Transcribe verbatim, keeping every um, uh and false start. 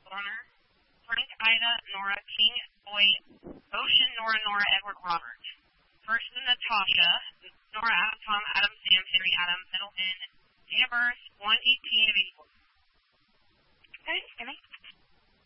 Bonner, Frank, Ida, Nora, King, Boy, Ocean, Nora, Nora, Edward, Robert. First and Natasha, Nora, Adam, Tom, Adam, Sam, Henry, Adam, Middleton, Dana Burris, one eighteen of eighty-four. Okay, Emmy.